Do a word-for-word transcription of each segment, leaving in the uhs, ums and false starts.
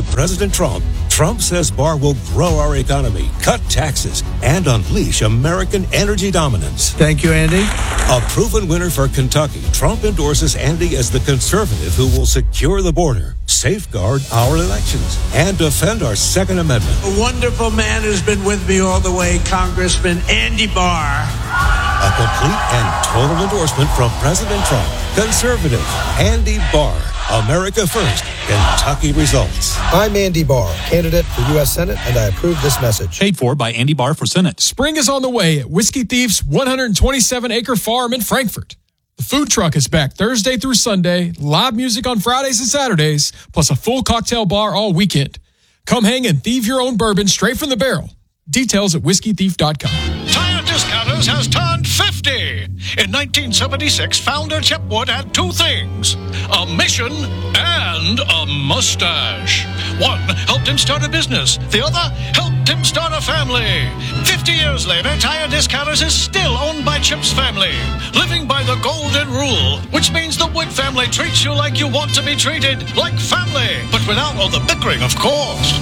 President Trump, Trump says Barr will grow our economy, cut taxes, and unleash American energy dominance. Thank you, Andy. A proven winner for Kentucky, Trump endorses Andy as the conservative who will secure the border, safeguard our elections, and defend our Second Amendment. A wonderful man who's been with me all the way, Congressman Andy Barr. A complete and total endorsement from President Trump. Conservative Andy Barr. America First. Kentucky results. I'm Andy Barr, candidate for U S Senate, and I approve this message. Paid for by Andy Barr for Senate. Spring is on the way at Whiskey Thief's one hundred twenty-seven acre farm in Frankfort. The food truck is back Thursday through Sunday, live music on Fridays and Saturdays, plus a full cocktail bar all weekend. Come hang and thieve your own bourbon straight from the barrel. Details at whiskey thief dot com. Tire Discounters has turned fifty. In nineteen seventy-six, founder Chip Wood had two things, a mission and a mustache. One helped him start a business. The other helped him start a family. fifty years later, Tire Discounters is still owned by Chip's family, living by the golden rule, which means the Wood family treats you like you want to be treated, like family, but without all the bickering, of course.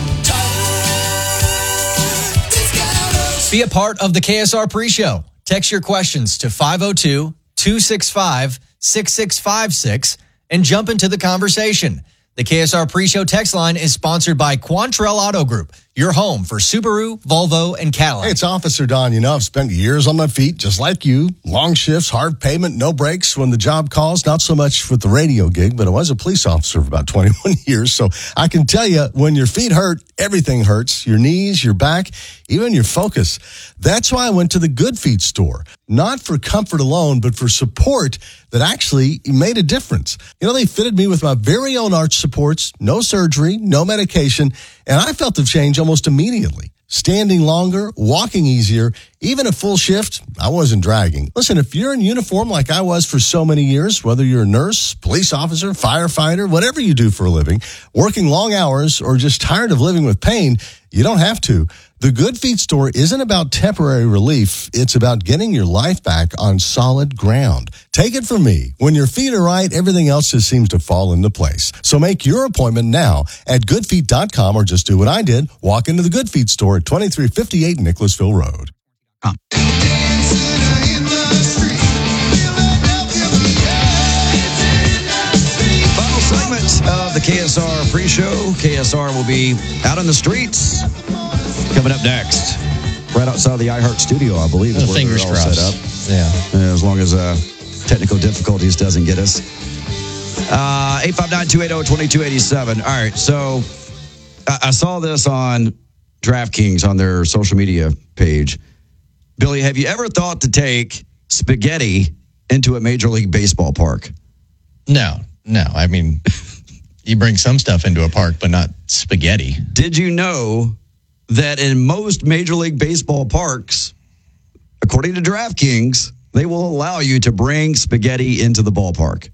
Be a part of the K S R pre-show. Text your questions to five oh two, two six five, six six five six and jump into the conversation. The K S R pre-show text line is sponsored by Quantrell Auto Group, your home for Subaru, Volvo, and Cadillac. Hey, it's Officer Don. You know, I've spent years on my feet, just like you. Long shifts, hard payment, no breaks when the job calls. Not so much with the radio gig, but I was a police officer for about twenty-one years. So I can tell you, when your feet hurt, everything hurts. Your knees, your back, even your focus. That's why I went to the Good Feet store. Not for comfort alone, but for support that actually made a difference. You know, they fitted me with my very own arch supports, no surgery, no medication, and I felt the change almost immediately. Standing longer, walking easier, even a full shift, I wasn't dragging. Listen, if you're in uniform like I was for so many years, whether you're a nurse, police officer, firefighter, whatever you do for a living, working long hours, or just tired of living with pain, you don't have to. The Good Feet store isn't about temporary relief. It's about getting your life back on solid ground. Take it from me. When your feet are right, everything else just seems to fall into place. So make your appointment now at good feet dot com or just do what I did. Walk into the Good Feet store at twenty-three fifty-eight Nicholasville Road. Um. Final segment of the K S R pre-show. K S R will be out on the streets. Coming up next, right outside the iHeart studio, I believe, is well, where fingers we're all crossed. set up. Yeah. As long as uh, technical difficulties doesn't get us. Uh, eight five nine, two eight zero, two two eight seven. All right, so I, I saw this on DraftKings on their social media page. Billy, have you ever thought to take spaghetti into a Major League Baseball park? No, no. I mean, you bring some stuff into a park, but not spaghetti. Did you know that in most Major League Baseball parks, according to DraftKings, they will allow you to bring spaghetti into the ballpark?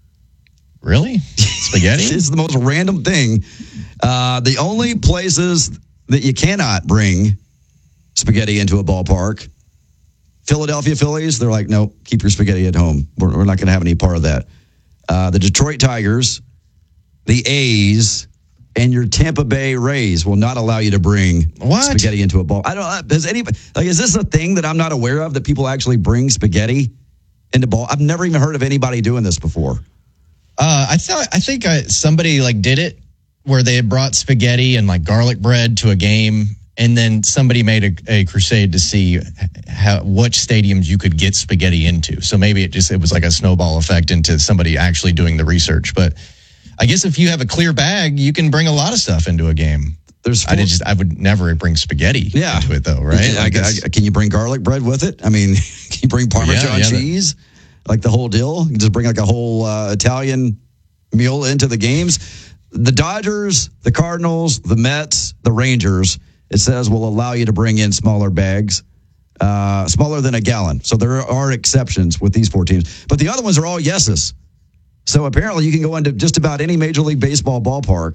Really? Spaghetti? It's the most random thing. Uh, the only places that you cannot bring spaghetti into a ballpark, Philadelphia Phillies, they're like, nope, keep your spaghetti at home. We're, we're not going to have any part of that. Uh, the Detroit Tigers, the A's, and your Tampa Bay Rays will not allow you to bring what? spaghetti into a ball. I don't. Does anybody like? Is this a thing that I'm not aware of, that people actually bring spaghetti into ball? I've never even heard of anybody doing this before. Uh, I thought. I think I, somebody like did it where they had brought spaghetti and like garlic bread to a game, and then somebody made a, a crusade to see how which stadiums you could get spaghetti into. So maybe it just it was like a snowball effect into somebody actually doing the research, but. I guess if you have a clear bag, you can bring a lot of stuff into a game. There's I did just I would never bring spaghetti yeah. into it though, right? Like I, I, can you bring garlic bread with it? I mean, can you bring Parmesan yeah, yeah, cheese? Like the whole deal? You can just bring like a whole uh, Italian meal into the games. The Dodgers, the Cardinals, the Mets, the Rangers, it says will allow you to bring in smaller bags, uh, smaller than a gallon. So there are exceptions with these four teams. But the other ones are all yeses. So apparently you can go into just about any Major League Baseball ballpark,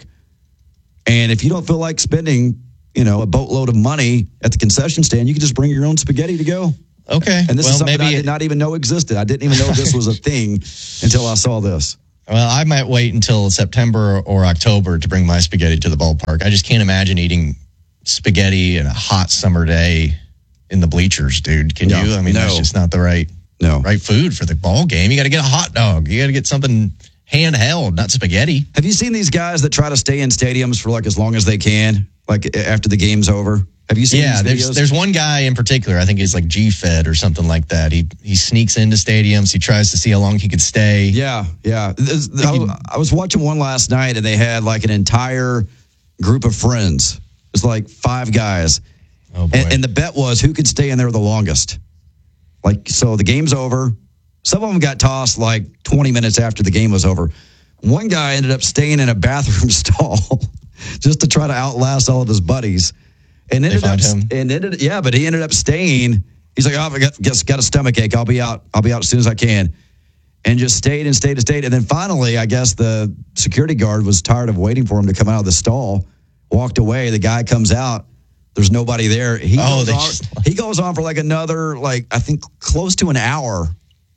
and if you don't feel like spending, you know, a boatload of money at the concession stand, you can just bring your own spaghetti to go. Okay. And this well, is something maybe I did it... not even know existed. I didn't even know this was a thing until I saw this. Well, I might wait until September or October to bring my spaghetti to the ballpark. I just can't imagine eating spaghetti in a hot summer day in the bleachers, dude. Can no, you? I mean, no. that's just not the right no. right food for the ball game. You got to get a hot dog. You got to get something handheld, not spaghetti. Have you seen these guys that try to stay in stadiums for like as long as they can, like after the game's over? Have you seen yeah, these videos? there's, there's one guy in particular, I think he's like G-Fed or something like that. He he sneaks into stadiums. He tries to see how long he could stay. Yeah, yeah. I, I was watching one last night, and they had like an entire group of friends. It was like five guys. Oh, boy. And, and the bet was who could stay in there the longest. Like, so the game's over. Some of them got tossed like twenty minutes after the game was over. One guy ended up staying in a bathroom stall just to try to outlast all of his buddies. And ended up, him. and ended, yeah, but he ended up staying. He's like, oh, I got, got, got a stomach ache. I'll be out. I'll be out as soon as I can. And just stayed and stayed and stayed. And then finally, I guess the security guard was tired of waiting for him to come out of the stall, walked away. The guy comes out. There's nobody there. He, oh, goes, on, just... he goes on for like another, like, I think close to an hour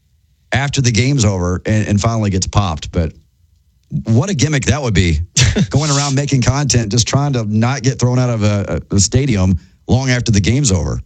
after the game's over and, and finally gets popped. But what a gimmick that would be. Going around making content, just trying to not get thrown out of a, a stadium long after the game's over.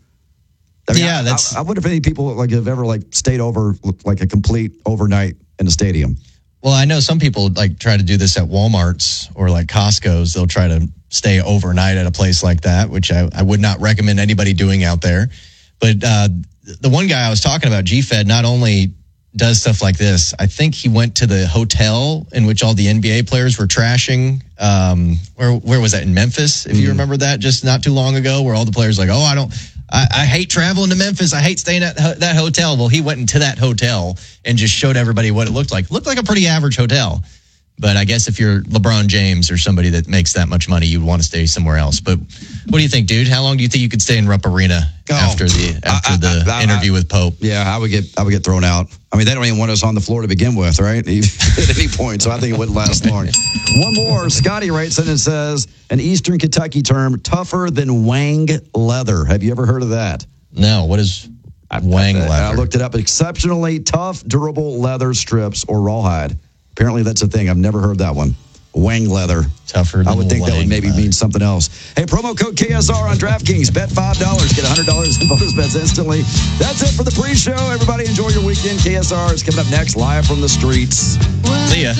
I mean, yeah, I, that's. I, I wonder if any people like have ever like stayed over like a complete overnight in a stadium. Well, I know some people like try to do this at Walmart's or like Costco's. They'll try to stay overnight at a place like that, which I, I would not recommend anybody doing out there. But uh, the one guy I was talking about, G-Fed, not only does stuff like this. I think he went to the hotel in which all the N B A players were trashing. Um, where where was that, in Memphis? If mm. you remember that, just not too long ago, where all the players were like, oh, I don't, I, I hate traveling to Memphis. I hate staying at ho- that hotel. Well, he went into that hotel and just showed everybody what it looked like. It looked like a pretty average hotel. But I guess if you're LeBron James or somebody that makes that much money, you'd want to stay somewhere else. But what do you think, dude? How long do you think you could stay in Rupp Arena oh, after the after I, I, the I, I, interview I, with Pope? Yeah, I would get I would get thrown out. I mean, they don't even want us on the floor to begin with, right? At any point, so I think it wouldn't last long. One more. Scotty writes in and says, an Eastern Kentucky term, tougher than Wang leather. Have you ever heard of that? No. What is Wang I, leather? I looked it up. Exceptionally tough, durable leather strips or rawhide. Apparently, that's a thing. I've never heard that one. Wang leather. Tougher than I would think Wang that would maybe leather. mean something else. Hey, promo code K S R on DraftKings. Bet five dollars. Get one hundred dollars in bonus bets instantly. That's it for the pre-show. Everybody enjoy your weekend. K S R is coming up next, live from the streets. See ya.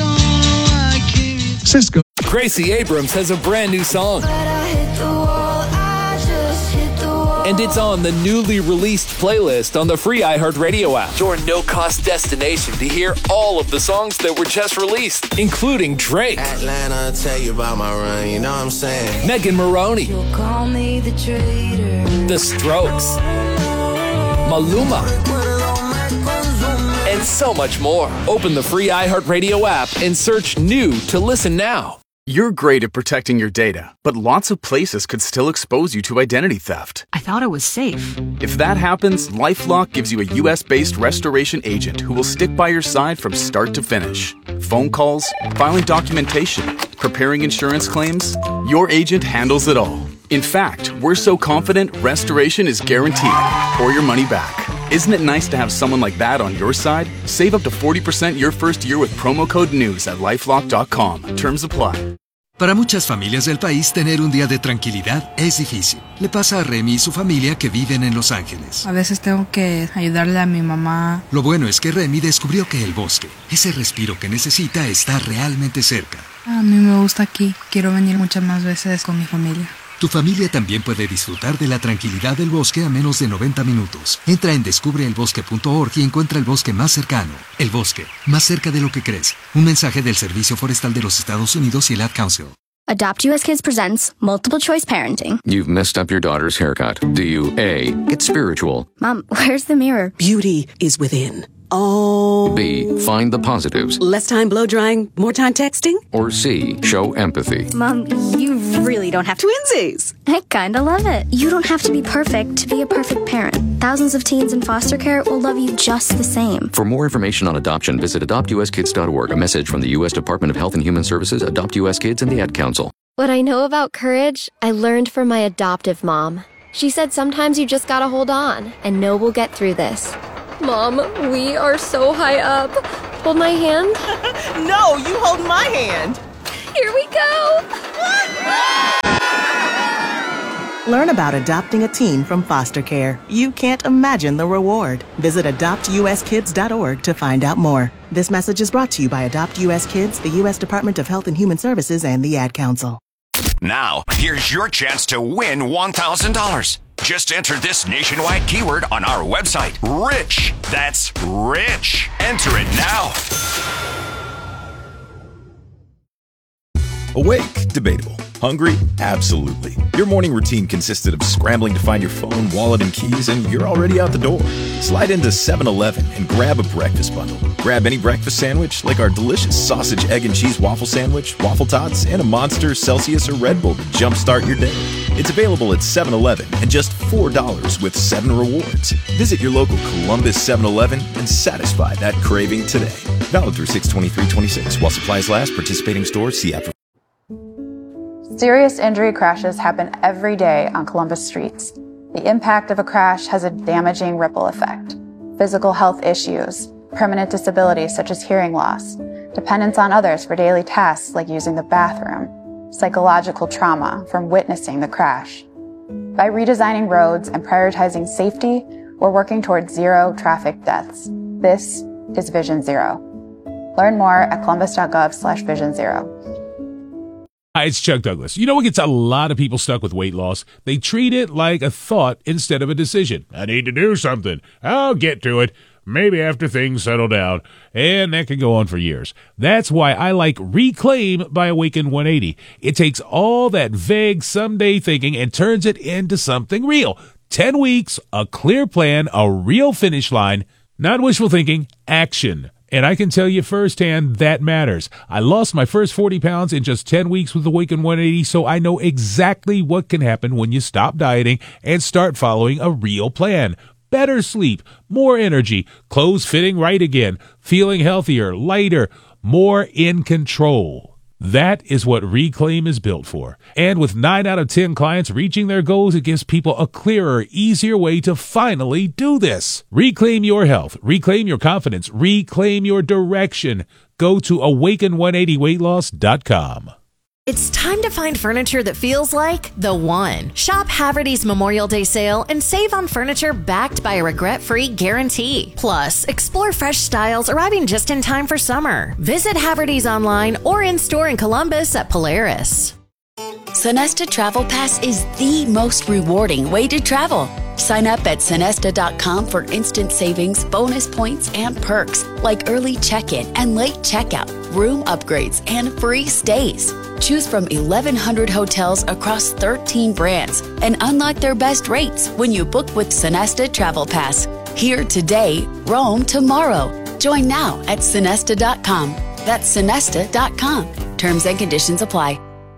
Cisco. Gracie Abrams has a brand new song. And it's on the newly released playlist on the free iHeartRadio app. Your no-cost destination to hear all of the songs that were just released, including Drake, Atlanta, tell you about my run, you know what I'm saying? Megan Maroney, You'll call me the traitor. The Strokes, Maluma, and so much more. Open the free iHeartRadio app and search new to listen now. You're great at protecting your data, but lots of places could still expose you to identity theft. I thought it was safe. If that happens, LifeLock gives you a U S-based restoration agent who will stick by your side from start to finish. Phone calls, filing documentation, preparing insurance claims, your agent handles it all. In fact, we're so confident restoration is guaranteed or your money back. Isn't it nice to have someone like that on your side? Save up to forty percent your first year with promo code NEWS at lifelock dot com. Terms apply. Para muchas familias del país, tener un día de tranquilidad es difícil. Le pasa a Remy y su familia que viven en Los Ángeles. A veces tengo que ayudarle a mi mamá. Lo bueno es que Remy descubrió que el bosque, ese respiro que necesita, está realmente cerca. A mí me gusta aquí. Quiero venir muchas más veces con mi familia. Tu familia también puede disfrutar de la tranquilidad del bosque a menos de noventa minutos. Entra en descubre el bosque punto org y encuentra el bosque más cercano. El bosque, más cerca de lo que crees. Un mensaje del Servicio Forestal de los Estados Unidos y el Ad Council. Adopt U S Kids presents Multiple Choice Parenting. You've messed up your daughter's haircut. Do you A, get spiritual? Mom, where's the mirror? Beauty is within. Oh. B, find the positives. Less time blow drying, more time texting? Or C, show empathy. Mom, you really don't have to. Twinsies. I kinda love it. You don't have to be perfect to be a perfect parent. Thousands of teens in foster care will love you just the same. For more information on adoption, visit adopt u s kids dot org. A message from the U S Department of Health and Human Services, Adopt U S Kids, and the Ad Council. What I know about courage, I learned from my adoptive mom. She said sometimes you just gotta hold on and know we'll get through this. Mom, we are so high up. Hold my hand? No, you hold my hand. Here we go! Learn about adopting a teen from foster care. You can't imagine the reward. Visit adopt u s kids dot org to find out more. This message is brought to you by Adopt U S Kids, the U S Department of Health and Human Services, and the Ad Council. Now, here's your chance to win one thousand dollars. Just enter this nationwide keyword on our website, RICH. That's RICH. Enter it now. Awake? Debatable. Hungry? Absolutely. Your morning routine consisted of scrambling to find your phone, wallet, and keys, and you're already out the door. Slide into seven eleven and grab a breakfast bundle. Grab any breakfast sandwich, like our delicious sausage, egg, and cheese waffle sandwich, waffle tots, and a Monster, Celsius, or Red Bull to jumpstart your day. It's available at seven eleven and just four dollars with seven rewards. Visit your local Columbus seven eleven and satisfy that craving today. Valid through six twenty-three twenty-six. While supplies last, participating stores, see app for. Serious injury crashes happen every day on Columbus streets. The impact of a crash has a damaging ripple effect. Physical health issues, permanent disabilities such as hearing loss, dependence on others for daily tasks like using the bathroom, psychological trauma from witnessing the crash. By redesigning roads and prioritizing safety, we're working towards zero traffic deaths. This is Vision Zero. Learn more at columbus.gov slash vision zero. Hi, it's Chuck Douglas. You know what gets a lot of people stuck with weight loss? They treat it like a thought instead of a decision. I need to do something. I'll get to it. Maybe after things settle down. And that can go on for years. That's why I like Reclaim by Awaken one eighty. It takes all that vague someday thinking and turns it into something real. Ten weeks, a clear plan, a real finish line. Not wishful thinking, action. And I can tell you firsthand that matters. I lost my first forty pounds in just ten weeks with Awaken one eighty, so I know exactly what can happen when you stop dieting and start following a real plan. Better sleep, more energy, clothes fitting right again, feeling healthier, lighter, more in control. That is what Reclaim is built for. And with nine out of ten clients reaching their goals, it gives people a clearer, easier way to finally do this. Reclaim your health. Reclaim your confidence. Reclaim your direction. Go to awaken one eighty weight loss dot com. It's time to find furniture that feels like the one. Shop Haverty's Memorial Day sale and save on furniture backed by a regret-free guarantee. Plus, explore fresh styles arriving just in time for summer. Visit Haverty's online or in-store in Columbus at Polaris. Sonesta Travel Pass is the most rewarding way to travel. Sign up at Sonesta dot com for instant savings, bonus points, and perks like early check-in and late checkout, room upgrades, and free stays. Choose from eleven hundred hotels across thirteen brands and unlock their best rates when you book with Sonesta Travel Pass. Here today, roam tomorrow. Join now at Sonesta dot com. That's Sonesta dot com. Terms and conditions apply.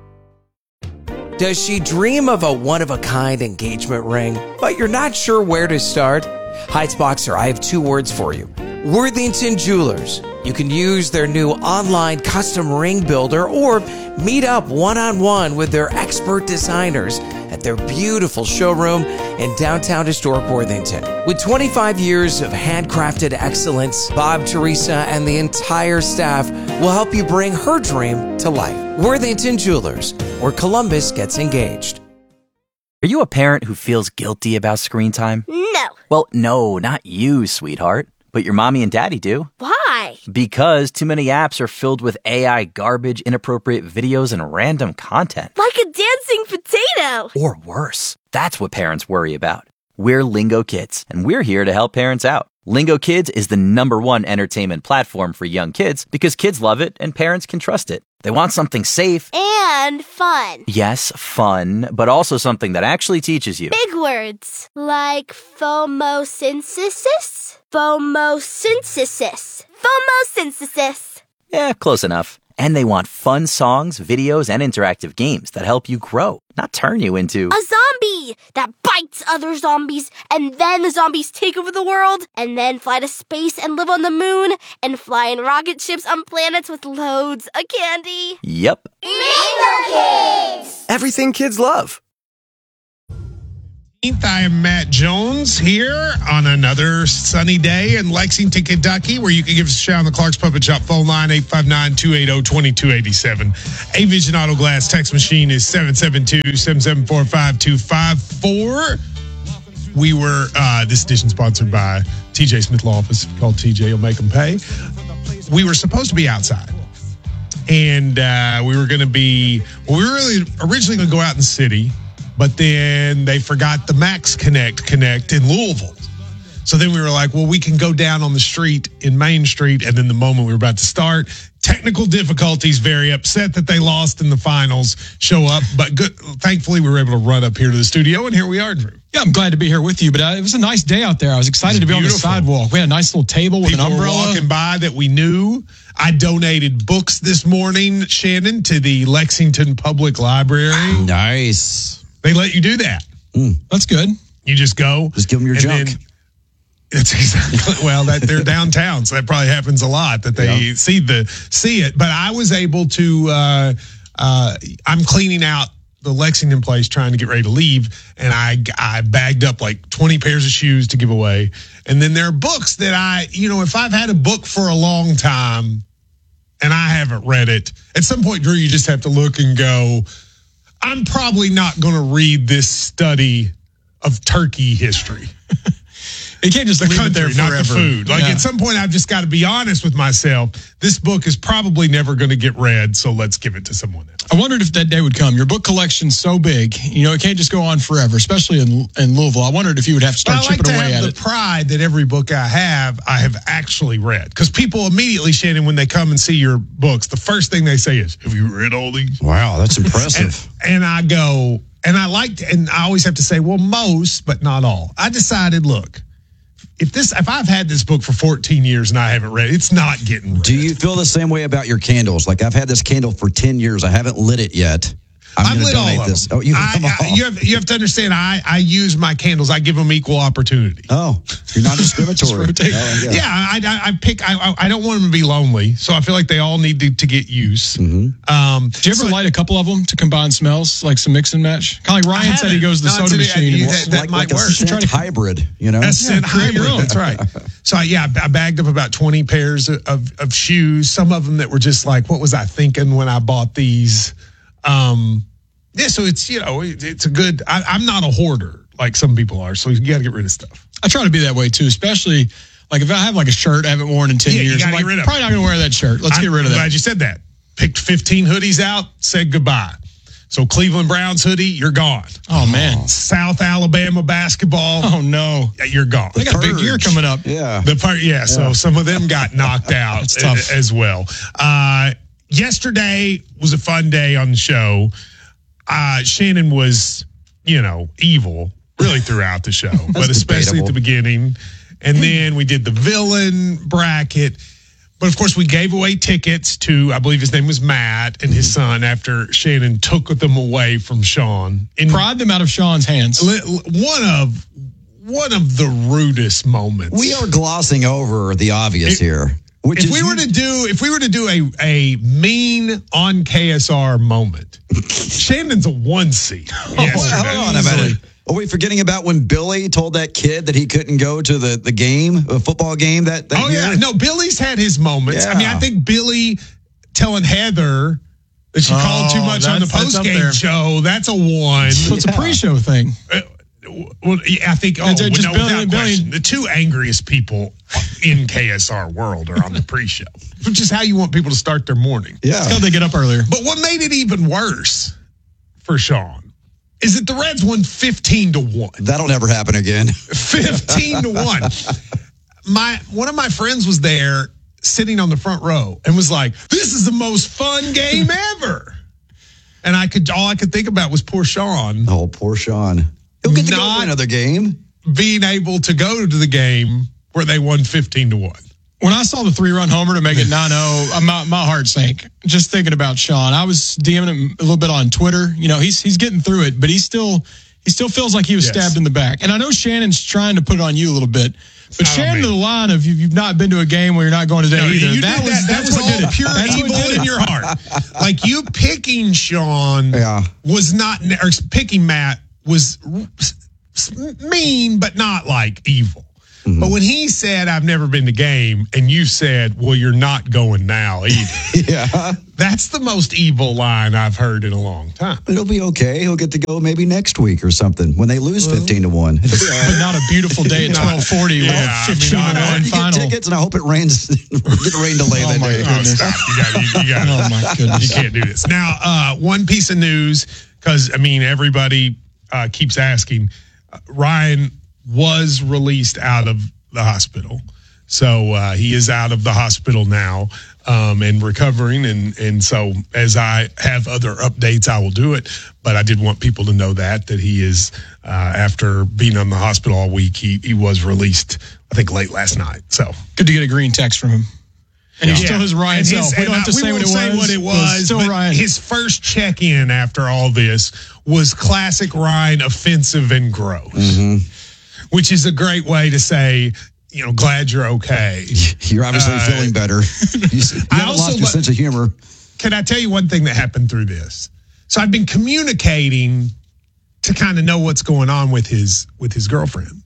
Does she dream of a one-of-a-kind engagement ring, but you're not sure where to start? Heightsboxer, I have two words for you. Worthington Jewelers. You can use their new online custom ring builder or meet up one-on-one with their expert designers at their beautiful showroom in downtown historic Worthington. With twenty-five years of handcrafted excellence, Bob, Teresa, and the entire staff will help you bring her dream to life. Worthington Jewelers, where Columbus gets engaged. Are you a parent who feels guilty about screen time? No. Well, no, not you, sweetheart. But your mommy and daddy do. Why? Because too many apps are filled with A I garbage, inappropriate videos, and random content. Like a dancing potato. Or worse. That's what parents worry about. We're Lingo Kids, and we're here to help parents out. Lingo Kids is the number one entertainment platform for young kids because kids love it and parents can trust it. They want something safe. And fun. Yes, fun, but also something that actually teaches you. Big words. Like phomosynthesis? Phomosynthesis. Phomosynthesis. Yeah, close enough. And they want fun songs, videos, and interactive games that help you grow, not turn you into a zombie that bites other zombies, and then the zombies take over the world, and then fly to space and live on the moon, and fly in rocket ships on planets with loads of candy. Yep. Lingo Kids! Everything kids love. I am Matt Jones here on another sunny day in Lexington, Kentucky, where you can give us a shout on the Clark's Puppet Shop phone line, eight five nine, two eight zero, two two eight seven. A-Vision Auto Glass text machine is seven seven two, seven seven four, five two five four. We were, uh, this edition sponsored by T J Smith Law Office, called T J will make them pay. We were supposed to be outside. And uh, we were going to be, well, we were really originally going to go out in the city, but then they forgot the Max Connect Connect in Louisville. So then we were like, well, we can go down on the street in Main Street. And then the moment we were about to start, technical difficulties, very upset that they lost in the finals, show up. But good, thankfully, we were able to run up here to the studio, and here we are, Drew. Yeah, I'm glad to be here with you, but uh, it was a nice day out there. I was excited to be beautiful. On the sidewalk. We had a nice little table with People an umbrella. Were walking by that we knew. I donated books this morning, Shannon, to the Lexington Public Library. Nice. They let you do that. Mm, that's good. You just go. Just give them your junk. Then, it's exactly, well, that they're downtown, so that probably happens a lot that they yeah. see the see it. But I was able to. Uh, uh, I'm cleaning out the Lexington place, trying to get ready to leave, and I I bagged up like twenty pairs of shoes to give away. And then there are books that I, you know, if I've had a book for a long time and I haven't read it, at some point, Drew, you just have to look and go, I'm probably not going to read this study of Turkey history. You can't just the leave country, it there forever. Not the food. Like yeah. at some point, I've just got to be honest with myself. This book is probably never going to get read, so let's give it to someone else. I wondered if that day would come. Your book collection's so big, you know, it can't just go on forever, especially in in Louisville. I wondered if you would have to start well, I like chipping to away have at the it. pride that every book I have, I have actually read. Because people immediately, Shannon, when they come and see your books, the first thing they say is, "Have you read all these?" Wow, that's impressive. and, and I go, and I like, to, and I always have to say, well, most, but not all. I decided, look. If this, if I've had this book for fourteen years and I haven't read it, it's not getting read. Do you feel the same way about your candles? Like I've had this candle for ten years. I haven't lit it yet. I'm I've lit all of this. them. Oh, you, I, I, you, have, you have to understand, I, I use my candles. I give them equal opportunity. Oh, you're not discriminatory. oh, yeah, yeah I, I, I pick, I, I don't want them to be lonely. So I feel like they all need to, to get use. Mm-hmm. Um, Do you ever so, light a couple of them to combine smells, like some mix and match? Kind of like Ryan said he goes to the soda machine. I, and that that like, might like work. A scent hybrid, you know? That's yeah, scent hybrid. That's right. So yeah, I bagged up about twenty pairs of, of, of shoes. Some of them that were just like, what was I thinking when I bought these? Um, Yeah, so it's, you know, it, it's a good, I, I'm not a hoarder like some people are, so you got to get rid of stuff. I try to be that way too, especially like if I have like a shirt I haven't worn in ten yeah, years, I'm like, probably not going to wear that shirt. Let's I'm get rid of that. Glad you said that. Picked fifteen hoodies out, said goodbye. So Cleveland Browns hoodie, you're gone. Oh, man. South Alabama basketball. Oh, no. You're gone. They got a big year coming up. Yeah. The part, yeah, yeah, so some of them got knocked out It's tough. as well. Uh, yesterday was a fun day on the show. Uh, Shannon was, you know, evil really throughout the show, but especially debatable. at the beginning. And then we did the villain bracket. But of course, we gave away tickets to, I believe his name was Matt and his son after Shannon took them away from Sean. And pried them out of Sean's hands. One of one of the rudest moments. We are glossing over the obvious it, here. Which if is we were to do, if we were to do a a mean on K S R moment, Shannon's a one seat. Yes, hold on a minute. Are we forgetting about when Billy told that kid that he couldn't go to the, the game, a football game that, that oh, year? yeah. No, Billy's had his moments. Yeah. I mean, I think Billy telling Heather that she oh, called too much on the post-game show, that's a one. So it's yeah. a pre-show thing. Uh, well, yeah, I think, oh, it's, uh, just no, Billy, without Billy. question, the two angriest people in K S R world are on the pre-show, which is how you want people to start their morning. Yeah. It's how they get up earlier. But what made it even worse for Sean is that the Reds won fifteen to one. That'll never happen again. fifteen to one. My one of my friends was there sitting on the front row and was like, "This is the most fun game ever." And I could all I could think about was poor Sean. Oh, poor Sean. He'll get to go to another game. Being able to go to the game where they won fifteen to one. When I saw the three-run homer to make it nine oh, my, my heart sank. Just thinking about Sean. I was DMing him a little bit on Twitter. You know, he's he's getting through it, but he still he still feels like he was yes. stabbed in the back. And I know Shannon's trying to put it on you a little bit. But Shannon to the line of you've not been to a game where you're not going today no, either. That was, that, that was all pure that's evil in your heart. Like you picking Sean yeah. was not, or picking Matt was mean, but not like evil. Mm-hmm. But when he said, I've never been to game, and you said, well, you're not going now either. Yeah. That's the most evil line I've heard in a long time. It'll be okay. He'll get to go maybe next week or something when they lose fifteen to one. But not a beautiful day at twelve forty with Yeah, fifteen I mean, to one You final. get tickets, and I hope it rains. Get a rain delay Oh, that my day. Oh, stop. You got you, you got Oh, my goodness. You can't do this. Now, uh, one piece of news, because, I mean, everybody uh, keeps asking. Uh, Ryan was released out of the hospital. So uh, he is out of the hospital now um, and recovering. And, and so as I have other updates, I will do it. But I did want people to know that, that he is, uh, after being on the hospital all week, he, he was released, I think, late last night. So Good to get a green text from him. And he Yeah. still has Ryan And self. his- We and don't have to I- we say what won't it say was. what it but was, Still but Ryan. his first check-in after all this was classic Ryan, offensive and gross, Mm-hmm. which is a great way to say, you know, glad you're okay. You're obviously Uh, feeling better. You, you I haven't also lost your lo- sense of humor. Can I tell you one thing that happened through this? So I've been communicating to kind of know what's going on with his with his girlfriend.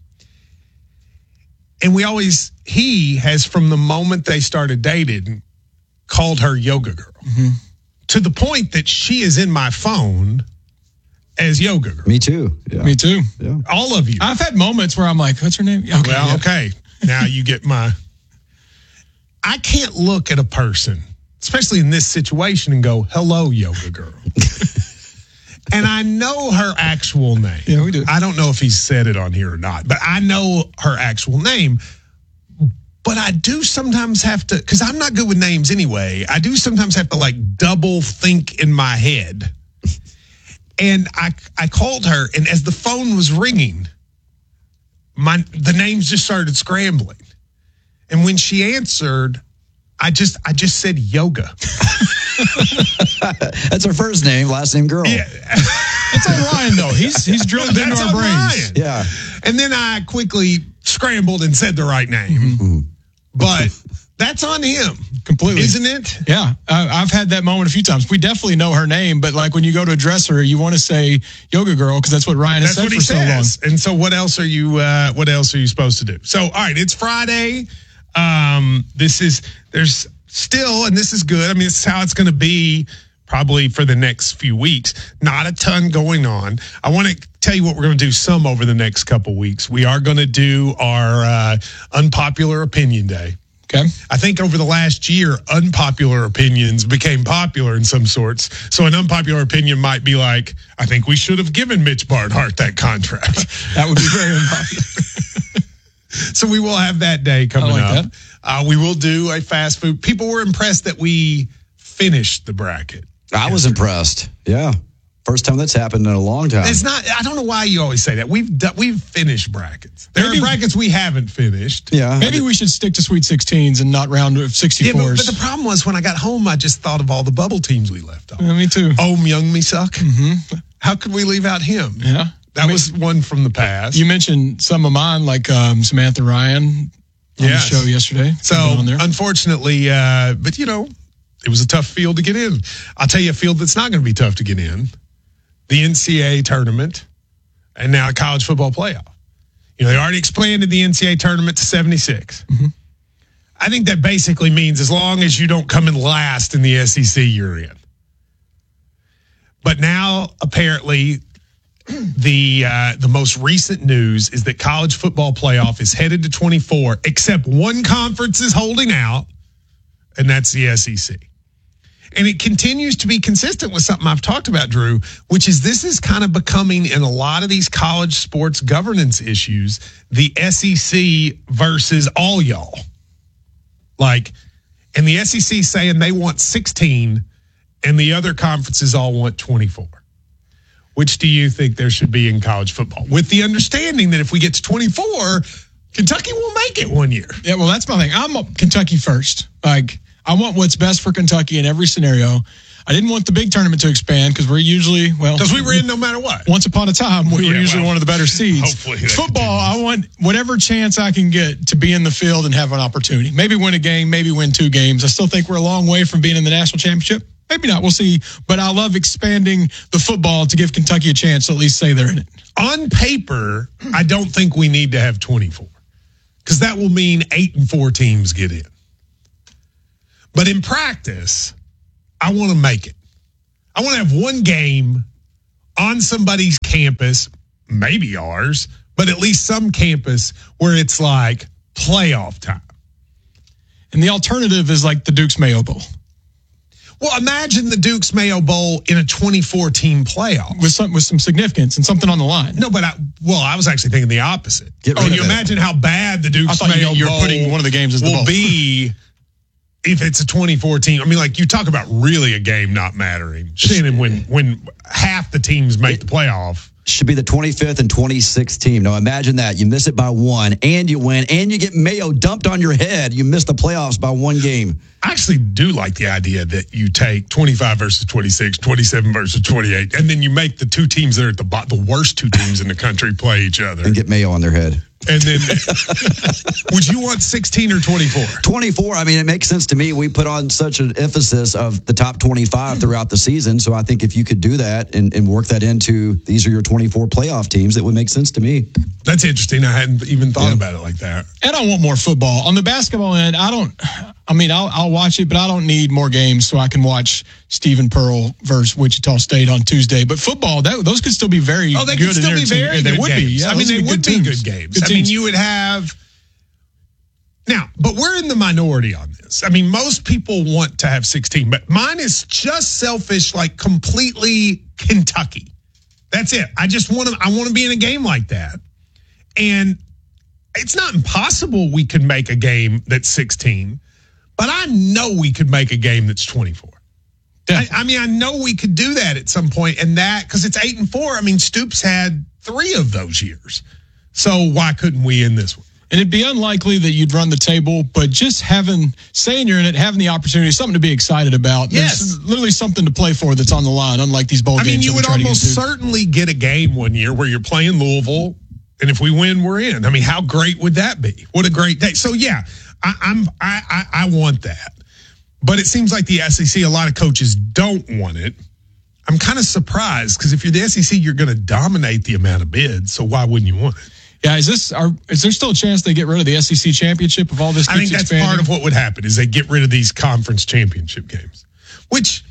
And we always, he has, from the moment they started dating, called her Yoga Girl. Mm-hmm. To the point that she is in my phone as Yoga Girl. Me too. Yeah. Me too. Yeah. All of you. I've had moments where I'm like, what's her name? Okay, well, yeah. okay. Now you get my. I can't look at a person, especially in this situation, and go, hello, Yoga Girl. And I know her actual name. Yeah, we do. I don't know if he said it on here or not, but I know her actual name. But I do sometimes have to, because I'm not good with names anyway, I do sometimes have to like double think in my head. And I I called her, and as the phone was ringing, my the names just started scrambling. And when she answered, I just I just said yoga. That's her first name, last name girl. Yeah. It's on Ryan, though. He's he's drilled into That's our on brains. Ryan. Yeah. And then I quickly scrambled and said the right name. Mm-hmm. But that's on him. Completely. Isn't it? Yeah. I, I've had that moment a few times. We definitely know her name, but like when you go to address her, you want to say Yoga Girl because that's what Ryan has That's said what for he so long. says. And so what else are you uh, what else are you supposed to do? So, all right, it's Friday. Um, this is there's still, and this is good. I mean, this is how it's going to be probably for the next few weeks. Not a ton going on. I want to tell you what we're going to do some over the next couple weeks. We are going to do our uh, unpopular opinion day. Okay. I think over the last year, unpopular opinions became popular in some sorts. So an unpopular opinion might be like, I think we should have given Mitch Barnhart that contract. That would be very unpopular. So we will have that day coming like up. that. Uh, we will do a fast food. People were impressed that we finished the bracket. I was impressed. Yeah. First time that's happened in a long time. It's not. I don't know why you always say that. We've done, we've finished brackets. There Maybe- are brackets we haven't finished. Yeah. Maybe we should stick to Sweet sixteens and not round of Yeah, but, sixty-fours. but the problem was when I got home, I just thought of all the bubble teams we left off. Yeah, me too. Om Young Me Suck. Mm-hmm. How could we leave out him? Yeah. That was one from the past. You mentioned some of mine, like um, Samantha Ryan on Yes. the show yesterday. So, on there. unfortunately, uh, but you know, it was a tough field to get in. I'll tell you a field that's not going to be tough to get in. The N C double A tournament and now college football playoff. You know, they already expanded the N C double A tournament to seventy-six. Mm-hmm. I think that basically means as long as you don't come in last in the S E C, you're in. But now, apparently, the uh, the most recent news is that college football playoff is headed to twenty-four, except one conference is holding out, and that's the S E C. And it continues to be consistent with something I've talked about, Drew, which is this is kind of becoming, in a lot of these college sports governance issues, the S E C versus all y'all. Like, and the S E C saying they want sixteen, and the other conferences all want twenty-four. Which do you think there should be in college football? With the understanding that if we get to twenty-four, Kentucky will make it one year. Yeah, well, that's my thing. I'm a Kentucky first. Like, I want what's best for Kentucky in every scenario. I didn't want the big tournament to expand because we're usually, well... Because we were in no matter what. Once upon a time, we Yeah, were usually well, one of the better seeds. hopefully that Football, I want whatever chance I can get to be in the field and have an opportunity. Maybe win a game, maybe win two games. I still think we're a long way from being in the national championship, Maybe not. We'll see. But I love expanding the football to give Kentucky a chance to at least say they're in it. On paper, I don't think we need to have twenty-four because that will mean eight and four teams get in. But in practice, I want to make it. I want to have one game on somebody's campus, maybe ours, but at least some campus where it's like playoff time. And the alternative is like the Duke's Mayo Bowl. Well, imagine the Duke's Mayo Bowl in a twenty-four team playoff. With some with some significance and something on the line. No, but I, well, I was actually thinking the opposite. Can you imagine how bad the Duke's Mayo you, Bowl putting one of the games as the will bowl. be if it's a twenty-four team? I mean, like, you talk about really a game not mattering. Shannon, when when half the teams make the playoff. Should be the twenty-fifth and twenty-sixth team. Now imagine that. You miss it by one, and you win, and you get Mayo dumped on your head. You miss the playoffs by one game. I actually do like the idea that you take twenty-five versus twenty-six, twenty-seven versus twenty-eight, and then you make the two teams that are at the bottom, the worst two teams in the country, play each other. And get Mayo on their head. And then, would you want sixteen or twenty-four? twenty-four. I mean, it makes sense to me. We put on such an emphasis of the top twenty-five throughout the season. So I think if you could do that and, and work that into these are your twenty-four playoff teams, it would make sense to me. That's interesting. I hadn't even thought yeah. about it like that. And I want more football. On the basketball end, I don't, I mean, I'll, I'll watch it, but I don't need more games so I can watch Stephen Pearl versus Wichita State on Tuesday. But football, that, those could still be very oh, they good. Could still be very they good would games. Be. Yeah, I mean, they would be teams. good games. Good I mean, you would have. Now, but we're in the minority on this. I mean, most people want to have sixteen, but mine is just selfish, like completely Kentucky. That's it. I just want to, I want to be in a game like that. And it's not impossible we could make a game that's sixteen, but I know we could make a game that's twenty-four. I, I mean, I know we could do that at some point, and that, because it's eight and four. I mean, Stoops had three of those years. So why couldn't we in this one? And it'd be unlikely that you'd run the table, but just having, saying you're in it, having the opportunity, something to be excited about. Yes. There's literally something to play for that's on the line, unlike these bowl I games. I mean, you would almost certainly get a game one year where you're playing Louisville, and if we win, we're in. I mean, how great would that be? What a great day. So, yeah, I, I'm, I, I, I want that. But it seems like the S E C, a lot of coaches don't want it. I'm kind of surprised because if you're the S E C, you're going to dominate the amount of bids. So why wouldn't you want it? Yeah, is this? Are, is there still a chance they get rid of the S E C championship if all this? I think that's expanding? part of what would happen is they get rid of these conference championship games, which,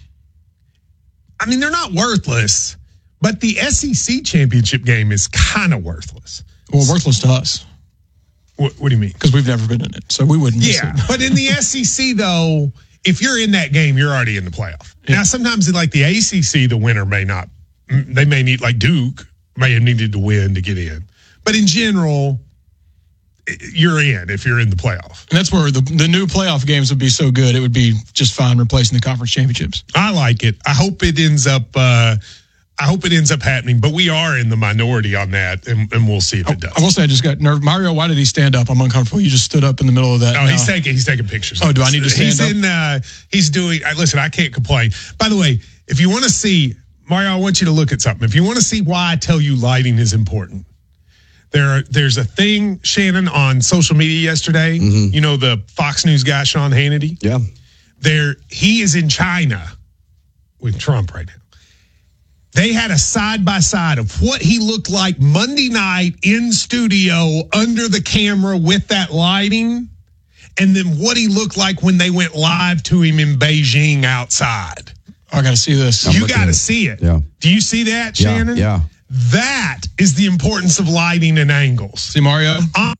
I mean, they're not worthless, but the S E C championship game is kind of worthless. Well, worthless to us. What, what do you mean? Because we've never been in it, so we wouldn't. Yeah, but in the S E C though, if you're in that game, you're already in the playoff. Yeah. Now, sometimes in like the A C C, the winner may not. They may need, like Duke may have needed to win to get in. But in general, you're in if you're in the playoff. And that's where the, the new playoff games would be so good. It would be just fine replacing the conference championships. I like it. I hope it ends up uh, I hope it ends up happening. But we are in the minority on that, and, and we'll see if it does. I will say I just got nervous. Mario, why did he stand up? I'm uncomfortable. You just stood up in the middle of that. Oh, he's taking he's taking pictures. Oh, do I need to stand he's up? In, uh, he's doing – listen, I can't complain. By the way, if you want to see – Mario, I want you to look at something. If you want to see why I tell you lighting is important, There, there's a thing, Shannon, on social media yesterday. Mm-hmm. You know, the Fox News guy, Sean Hannity? Yeah. There, he is in China with Trump right now. They had a side-by-side of what he looked like Monday night in studio under the camera with that lighting, and then what he looked like when they went live to him in Beijing outside. I got to see this. I'm you got to see it. Yeah. Do you see that, Shannon? Yeah. yeah. That is the importance of lighting and angles. See Mario? Um,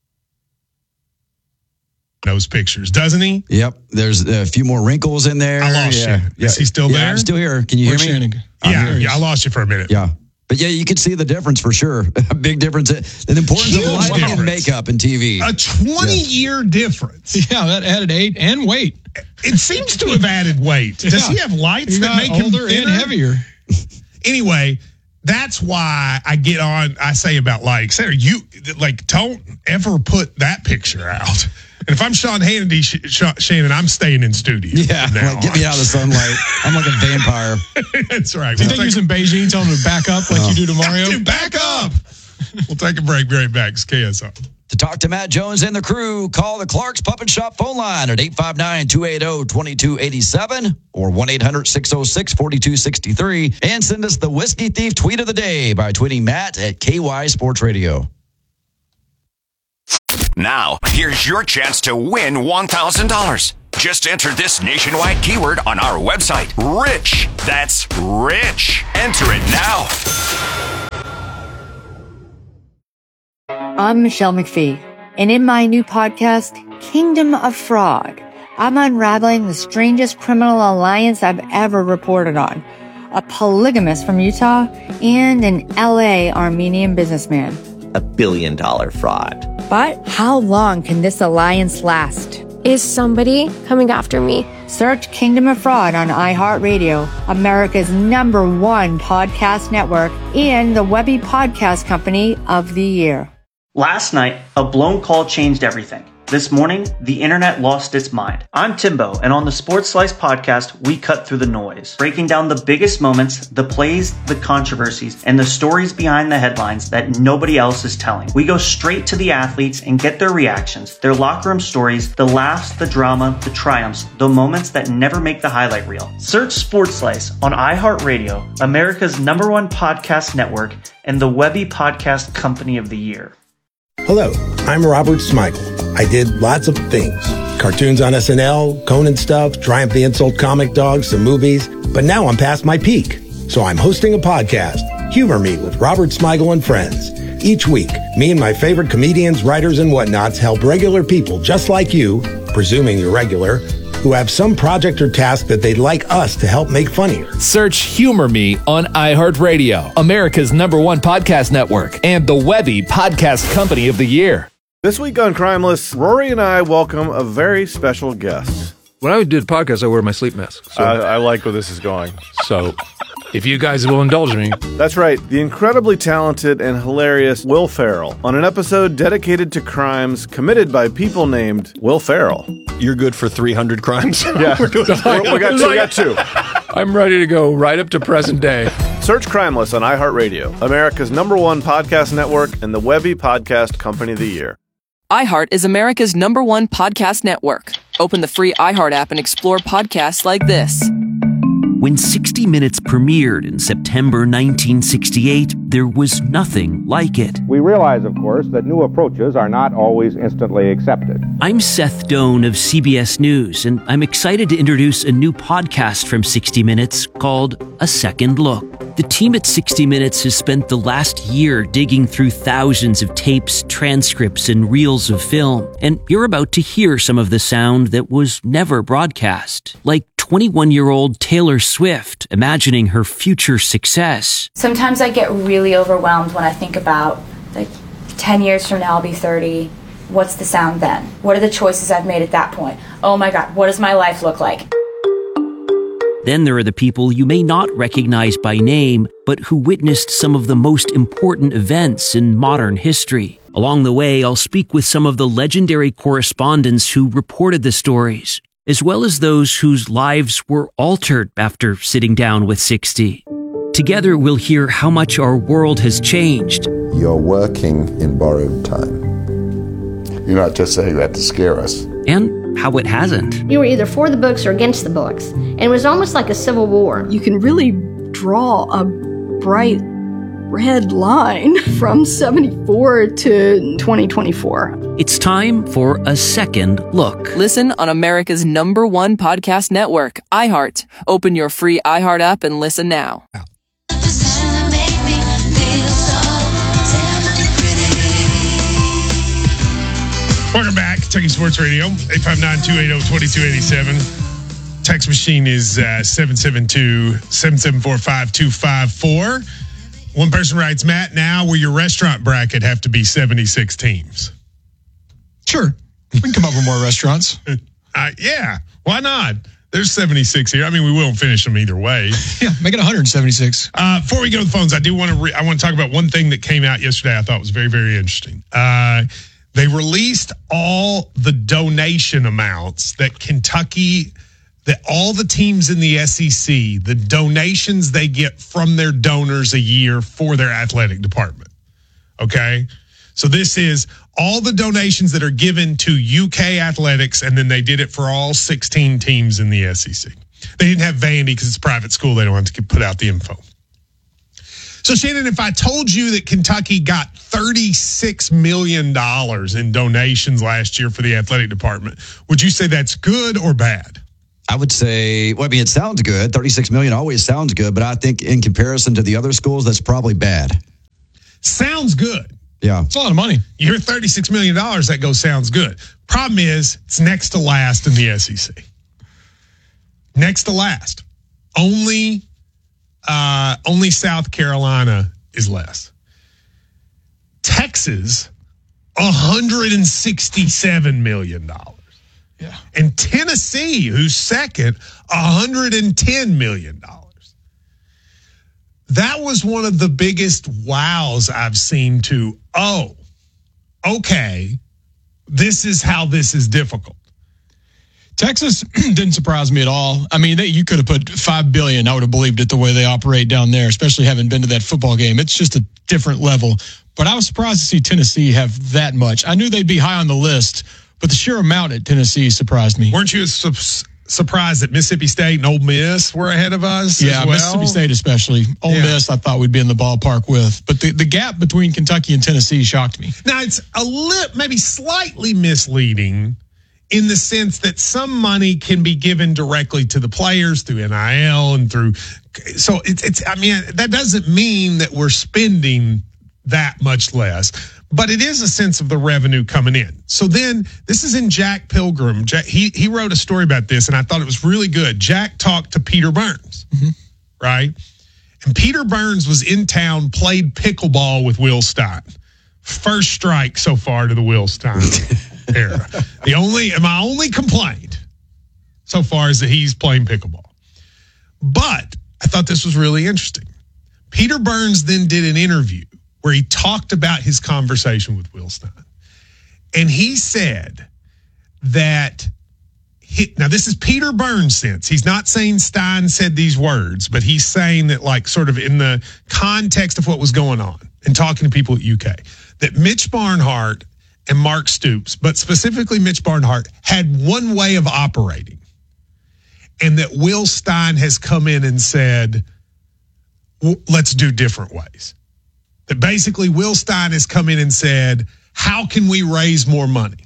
those pictures, doesn't he? Yep. There's a few more wrinkles in there. I lost yeah. you. Yeah. Is he still yeah, there? I'm still here. Can you hear Where's me? Shannon? Yeah, yeah, I lost you for a minute. Yeah. But yeah, you can see the difference for sure. A big difference. The importance Huge of lighting difference. and makeup and T V. A twenty-year difference. Yeah, that added eight and weight. It seems to have added weight. Does Yeah. he have lights He that got make him older thinner? and heavier? Anyway, that's why I get on. I say about lighting, Sarah, you like don't ever put that picture out. And if I'm Sean Hannity, Sh- Sh- Shannon, I'm staying in studio. Yeah, like, get me out of the sunlight. I'm like a vampire. That's right. Do you We'll think he's in Beijing telling him to back up like Oh. you do to Mario? Dude, back up. We'll take a break. Be right back. It's K S O. To talk to Matt Jones and the crew, call the Clark's Puppet Shop phone line at eight five nine, two eight zero, two two eight seven or one eight hundred, six zero six, four two six three, and send us the Whiskey Thief tweet of the day by tweeting Matt at K Y Sports Radio. Now, here's your chance to win one thousand dollars. Just enter this nationwide keyword on our website, RICH. That's RICH. Enter it now. I'm Michelle McPhee, and in my new podcast, Kingdom of Fraud, I'm unraveling the strangest criminal alliance I've ever reported on. A polygamist from Utah and an L A Armenian businessman. A billion dollar fraud. But how long can this alliance last? Is somebody coming after me? Search Kingdom of Fraud on iHeartRadio, America's number one podcast network, and the Webby Podcast Company of the Year. Last night, a blown call changed everything. This morning, the internet lost its mind. I'm Timbo, and on the Sports Slice podcast, we cut through the noise, breaking down the biggest moments, the plays, the controversies, and the stories behind the headlines that nobody else is telling. We go straight to the athletes and get their reactions, their locker room stories, the laughs, the drama, the triumphs, the moments that never make the highlight reel. Search Sports Slice on iHeartRadio, America's number one podcast network, and the Webby Podcast Company of the Year. Hello, I'm Robert Smigel. I did lots of things. Cartoons on S N L, Conan stuff, Triumph the Insult comic dogs, some movies. But now I'm past my peak. So I'm hosting a podcast, Humor Me with Robert Smigel and Friends. Each week, me and my favorite comedians, writers, and whatnots help regular people just like you, presuming you're regular, who have some project or task that they'd like us to help make funnier. Search Humor Me on iHeartRadio, America's number one podcast network, and the Webby Podcast Company of the Year. This week on Crimeless, Rory and I welcome a very special guest. When I do the podcast, I wear my sleep mask. So. I, I like where this is going. So, if you guys will indulge me. That's right, the incredibly talented and hilarious Will Ferrell on an episode dedicated to crimes committed by people named Will Ferrell. You're good for three hundred crimes? Yeah, We're doing we got two. We got two. I'm ready to go right up to present day. Search Crimeless on iHeartRadio, America's number one podcast network, and the Webby Podcast Company of the Year. iHeart is America's number one podcast network. Open the free iHeart app and explore podcasts like this. When sixty minutes premiered in September nineteen sixty-eight, there was nothing like it. We realize, of course, that new approaches are not always instantly accepted. I'm Seth Doan of C B S News, and I'm excited to introduce a new podcast from sixty minutes called A Second Look. The team at sixty minutes has spent the last year digging through thousands of tapes, transcripts, and reels of film, and you're about to hear some of the sound that was never broadcast, like twenty-one-year-old Taylor Swift imagining her future success. Sometimes I get really overwhelmed when I think about, like, ten years from now I'll be thirty. What's the sound then? What are the choices I've made at that point? Oh my God, what does my life look like? Then there are the people you may not recognize by name, but who witnessed some of the most important events in modern history. Along the way, I'll speak with some of the legendary correspondents who reported the stories, as well as those whose lives were altered after sitting down with sixty. Together, we'll hear how much our world has changed. You're working in borrowed time. You're not just saying that to scare us. And how it hasn't. You were either for the books or against the books, and it was almost like a civil war. You can really draw a bright red line from seventy-four to twenty twenty-four. It's time for A Second Look. Listen on America's number one podcast network, iHeart. Open your free iHeart app and listen now. Welcome back, Kentucky Sports Radio, eight five nine, two eight zero, two two eight seven. Text machine is uh, seven seven two, seven seven four, five two five four. One person writes, Matt, now will your restaurant bracket have to be seventy-six teams? Sure. We can come up with more restaurants. uh, yeah, why not? There's seventy-six here. I mean, we won't finish them either way. Yeah, make it one hundred seventy-six. Uh, before we go to the phones, I do want to re- I want to talk about one thing that came out yesterday I thought was very, very interesting. Uh, they released all the donation amounts that Kentucky, that all the teams in the S E C, the donations they get from their donors a year for their athletic department. Okay? So this is all the donations that are given to U K athletics, and then they did it for all sixteen teams in the S E C. They didn't have Vandy because it's a private school. They don't have to put out the info. So, Shannon, if I told you that Kentucky got thirty-six million dollars in donations last year for the athletic department, would you say that's good or bad? I would say, well, I mean, it sounds good. thirty-six million dollars always sounds good, but I think in comparison to the other schools, that's probably bad. Sounds good. Yeah. It's a lot of money. You hear thirty-six million dollars, that goes sounds good. Problem is, it's next to last in the S E C. Next to last. Only... Uh, only South Carolina is less. Texas, one hundred sixty-seven million dollars. Yeah. And Tennessee, who's second, one hundred ten million dollars. That was one of the biggest wows I've seen to, oh, okay, this is how this is difficult. Texas didn't surprise me at all. I mean, they, you could have put five billion dollars. I would have believed it the way they operate down there, especially having been to that football game. It's just a different level. But I was surprised to see Tennessee have that much. I knew they'd be high on the list, but the sheer amount at Tennessee surprised me. Weren't you su- surprised that Mississippi State and Ole Miss were ahead of us Yeah, as well? Mississippi State especially. Ole Yeah. Miss I thought we'd be in the ballpark with. But the, the gap between Kentucky and Tennessee shocked me. Now, it's a little, maybe slightly misleading in the sense that some money can be given directly to the players through N I L and through. So it's, it's, I mean, that doesn't mean that we're spending that much less, but it is a sense of the revenue coming in. So then this is in Jack Pilgrim. Jack, he, he wrote a story about this and I thought it was really good. Jack talked to Peter Burns, mm-hmm. right? And Peter Burns was in town, played pickleball with Will Stein. First strike so far to the Will Stein era. The only, my only complaint so far is that he's playing pickleball. But I thought this was really interesting. Peter Burns then did an interview where he talked about his conversation with Will Stein. And he said that, he, now this is Peter Burns' sense. He's not saying Stein said these words, but he's saying that like sort of in the context of what was going on and talking to people at U K, that Mitch Barnhart and Mark Stoops, but specifically Mitch Barnhart, had one way of operating. And that Will Stein has come in and said, well, let's do different ways. That basically Will Stein has come in and said, how can we raise more money?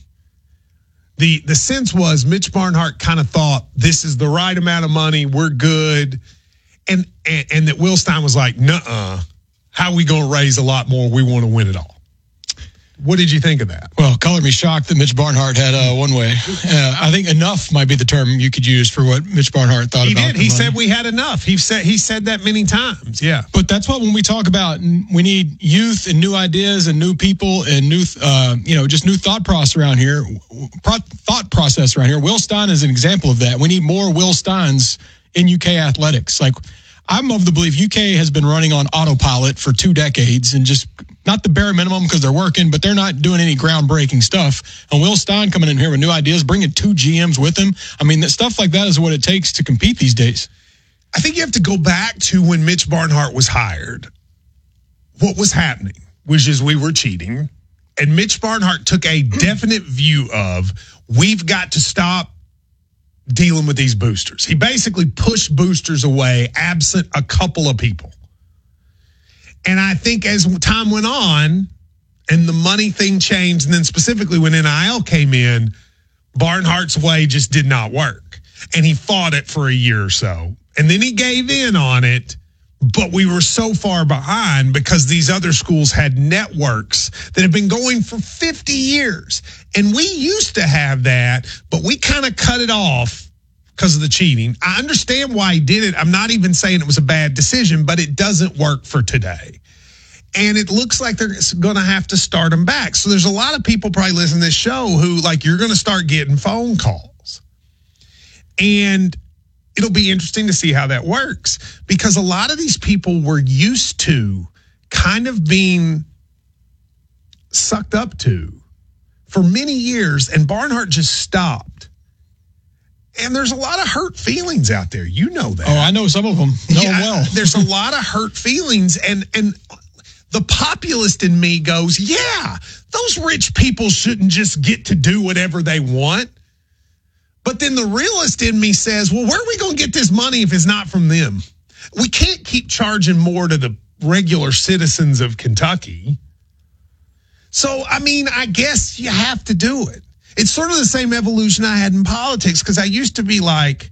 The the sense was Mitch Barnhart kind of thought this is the right amount of money, we're good. And and, and that Will Stein was like, nuh-uh, how are we going to raise a lot more? We want to win it all. What did you think of that? Well, colored me shocked that Mitch Barnhart had uh, one way. Uh, I think enough might be the term you could use for what Mitch Barnhart thought he about. He did. He money. said we had enough. He said he said that many times. Yeah. But that's what when we talk about we need youth and new ideas and new people and new, uh, you know, just new thought process around here. Pro- thought process around here. Will Stein is an example of that. We need more Will Steins in U K athletics. Like I'm of the belief U K has been running on autopilot for two decades and just. Not the bare minimum because they're working, but they're not doing any groundbreaking stuff. And Will Stein coming in here with new ideas, bringing two G Ms with him. I mean, that stuff like that is what it takes to compete these days. I think you have to go back to when Mitch Barnhart was hired. What was happening, which is we were cheating. And Mitch Barnhart took a definite view of we've got to stop dealing with these boosters. He basically pushed boosters away absent a couple of people. And I think as time went on and the money thing changed, and then specifically when N I L came in, Barnhart's way just did not work. And he fought it for a year or so. And then he gave in on it, but we were so far behind because these other schools had networks that have been going for fifty years. And we used to have that, but we kind of cut it off because of the cheating. I understand why he did it. I'm not even saying it was a bad decision, but it doesn't work for today. And it looks like they're going to have to start them back. So there's a lot of people probably listening to this show who, like, you're going to start getting phone calls. And it'll be interesting to see how that works because a lot of these people were used to kind of being sucked up to for many years, and Barnhart just stopped. And there's a lot of hurt feelings out there. You know that. Oh, I know some of them. Know yeah, them well. There's a lot of hurt feelings. And, and the populist in me goes, yeah, those rich people shouldn't just get to do whatever they want. But then the realist in me says, well, where are we going to get this money if it's not from them? We can't keep charging more to the regular citizens of Kentucky. So, I mean, I guess you have to do it. It's sort of the same evolution I had in politics, because I used to be like,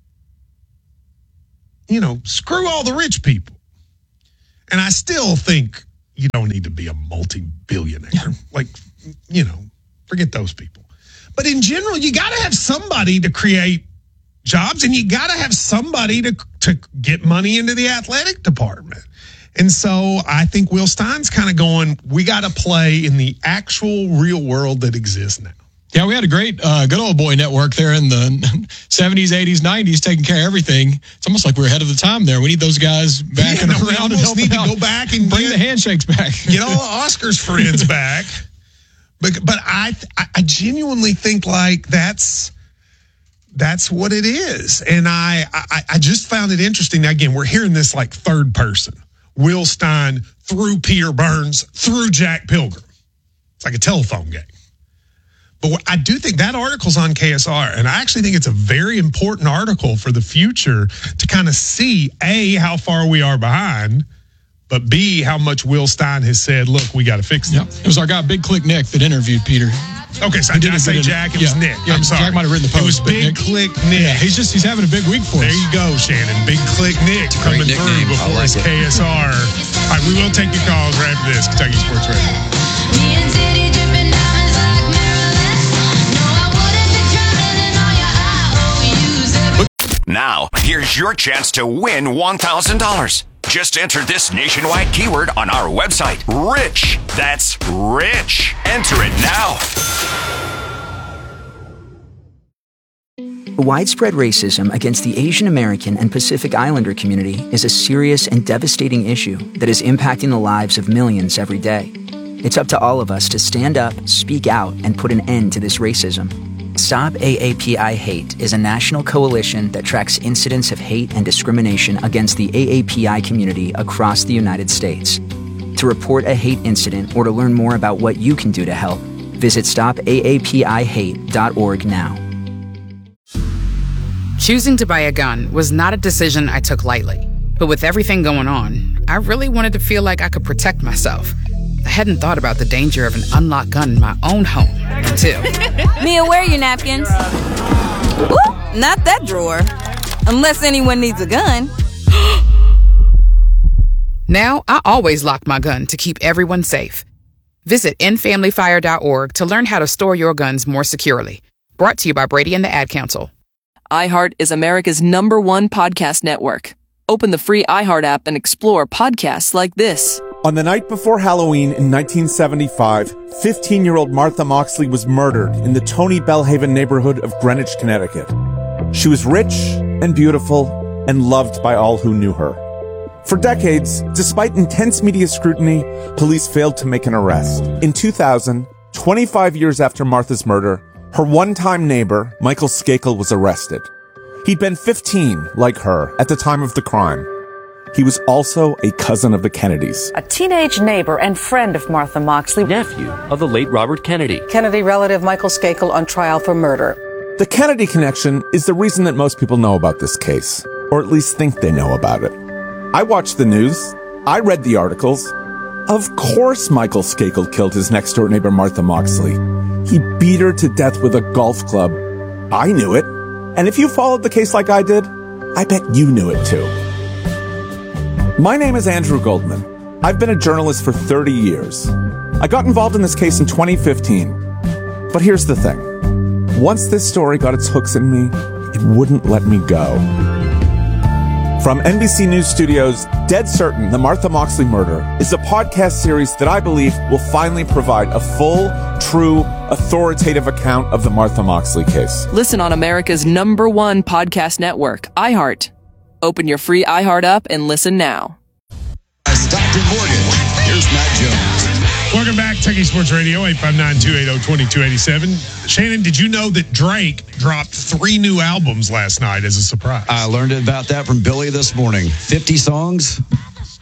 you know, screw all the rich people. And I still think you don't need to be a multi-billionaire. Yeah. Like, you know, forget those people. But in general, you got to have somebody to create jobs, and you got to have somebody to, to get money into the athletic department. And so I think Will Stein's kind of going, we got to play in the actual real world that exists now. Yeah, we had a great, uh, good old boy network there in the seventies, eighties, nineties, taking care of everything. It's almost like we're ahead of the time there. We need those guys back yeah, and no, around we and help need out. to go back and bring get, the handshakes back. Get all Oscar's friends back. But but I I genuinely think like that's that's what it is, and I I, I just found it interesting. Again, we're hearing this like third person. Will Stein through Peter Burns through Jack Pilgrim. It's like a telephone game. But I do think that article's on K S R, and I actually think it's a very important article for the future to kind of see, A, how far we are behind, but B, how much Will Stein has said, look, we got to fix this. Yep. It was our guy, Big Click Nick, that interviewed Peter. Okay, so I did I say Jack? It was yeah. Nick. Yeah, I'm sorry. Jack might have written the post. It was Big Nick. Click Nick. Yeah, he's just, he's having a big week for us. There you go, Shannon. Big Click Nick coming through before like his K S R. All right, we will take your calls right after this. Kentucky Sports Radio. Now, here's your chance to win one thousand dollars. Just enter this nationwide keyword on our website, RICH. That's RICH. Enter it now. Widespread racism against the Asian American and Pacific Islander community is a serious and devastating issue that is impacting the lives of millions every day. It's up to all of us to stand up, speak out, and put an end to this racism. Stop A A P I Hate is a national coalition that tracks incidents of hate and discrimination against the A A P I community across the United States. To report a hate incident or to learn more about what you can do to help, visit stop A A P I hate dot org now. Choosing to buy a gun was not a decision I took lightly. But with everything going on, I really wanted to feel like I could protect myself. I hadn't thought about the danger of an unlocked gun in my own home until... Mia, where are your napkins? Ooh, not that drawer. Unless anyone needs a gun. Now, I always lock my gun to keep everyone safe. Visit end family fire dot org to learn how to store your guns more securely. Brought to you by Brady and the Ad Council. iHeart is America's number one podcast network. Open the free iHeart app and explore podcasts like this. On the night before Halloween in nineteen seventy-five, fifteen-year-old Martha Moxley was murdered in the Tony Bellhaven neighborhood of Greenwich, Connecticut. She was rich and beautiful and loved by all who knew her. For decades, despite intense media scrutiny, police failed to make an arrest. In two thousand, twenty-five years after Martha's murder, her one-time neighbor, Michael Skakel, was arrested. He'd been fifteen, like her, at the time of the crime. He was also a cousin of the Kennedys. A teenage neighbor and friend of Martha Moxley. Nephew of the late Robert Kennedy. Kennedy relative Michael Skakel on trial for murder. The Kennedy connection is the reason that most people know about this case, or at least think they know about it. I watched the news. I read the articles. Of course Michael Skakel killed his next-door neighbor Martha Moxley. He beat her to death with a golf club. I knew it. And if you followed the case like I did, I bet you knew it too. My name is Andrew Goldman. I've been a journalist for thirty years. I got involved in this case in twenty fifteen. But here's the thing. Once this story got its hooks in me, it wouldn't let me go. From N B C News Studios, Dead Certain, The Martha Moxley Murder is a podcast series that I believe will finally provide a full, true, authoritative account of the Martha Moxley case. Listen on America's number one podcast network, iHeart. Open your free iHeart app and listen now. Doctor Morgan, here's Matt Jones. Welcome back, Kentucky Sports Radio, eight five nine, two eight zero, two two eight seven. Shannon, did you know that Drake dropped three new albums last night as a surprise? I learned about that from Billy this morning. fifty songs?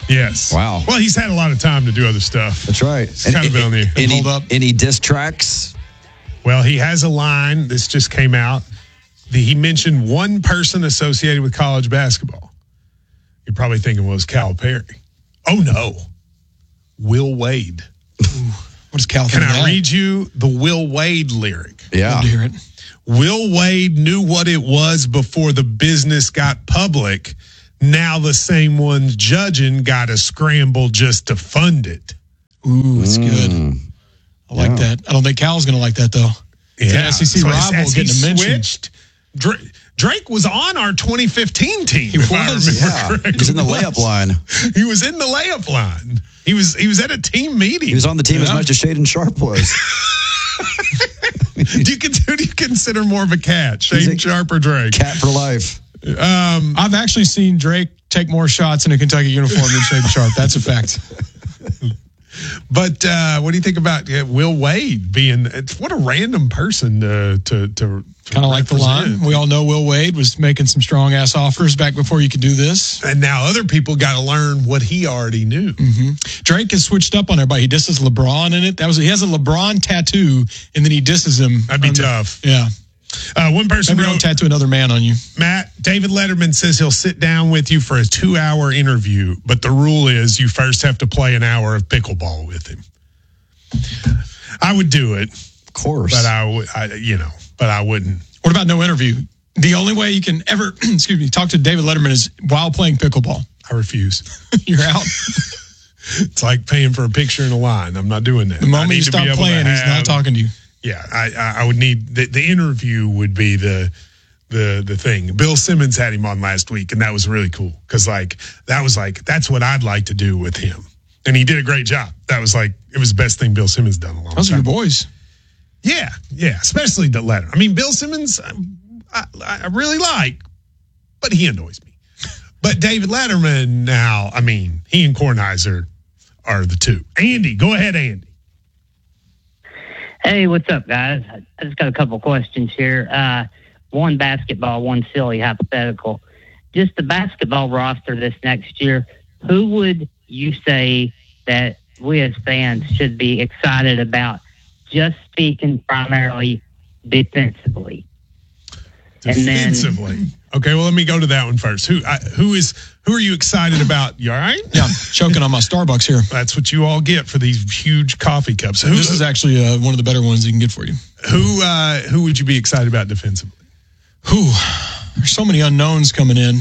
Yes. Wow. Well, he's had a lot of time to do other stuff. That's right. It's kind of been on the any, hold up. Any diss tracks? Well, he has a line. This just came out. The, he mentioned one person associated with college basketball. You're probably thinking, well, it was Calipari. Oh, no. Will Wade. What is Cal? Can I read you the Will Wade lyric? Yeah. Love to hear it. Will Wade knew what it was before the business got public. Now the same ones judging got to scramble just to fund it. Ooh, it's Mm. good. I like Yeah. that. I don't think Cal's going to like that, though. Yeah. That S E C So as- rival as he getting a mention. switched, Drake, Drake was on our twenty fifteen team. He if I was, remember Yeah. correctly. He was in the layup line. He was in the layup line. He was he was at a team meeting. He was on the team as Yeah. much as Shaden Sharp was. do you consider, who do you consider more of a cat, He's Shaden a Sharp or Drake? Cat for life. Um, I've actually seen Drake take more shots in a Kentucky uniform than Shaden Sharp. That's a fact. But uh, what do you think about uh, Will Wade being? It's, what a random person to to, to Kind of like the line. We all know Will Wade was making some strong ass offers back before you could do this. And now other people got to learn what he already knew. Mm-hmm. Drake has switched up on everybody. He disses LeBron in it. That was he has a LeBron tattoo, and then he disses him. That'd be on the- tough. yeah. Uh, one person Maybe wrote, don't tattoo another man on you. Matt, David Letterman says he'll sit down with you for a two-hour interview, but the rule is you first have to play an hour of pickleball with him. I would do it, Of course. but I would, I, you know, but I wouldn't. What about no interview? The only way you can ever, excuse me, talk to David Letterman is while playing pickleball. I refuse. You're out. It's like paying for a picture in a line. I'm not doing that. The I moment need you to be stop able to playing, he's have- not talking to you. Yeah, I, I, I would need the, the interview would be the the the thing. Bill Simmons had him on last week, and that was really cool because like that was like that's what I'd like to do with him, and he did a great job. That was like it was the best thing Bill Simmons done in a long Those are time. your boys. Yeah, yeah, especially the letter. I mean, Bill Simmons, I, I, I really like, but he annoys me. But David Letterman, now, I mean, he and Kornheiser are the two. Andy, go ahead, Andy. Hey, what's up, guys? I just got a couple questions here. Uh, one basketball, one silly hypothetical. Just the basketball roster this next year, who would you say that we as fans should be excited about, just speaking primarily defensively? Defensively. Okay, well, let me go to that one first. Who I, who is who are you excited about? You all right? Yeah, I'm choking on my Starbucks here. That's what you all get for these huge coffee cups. Who, This is actually uh, one of the better ones you can get for you. who uh, who would you be excited about defensively? Whew, there's so many unknowns coming in.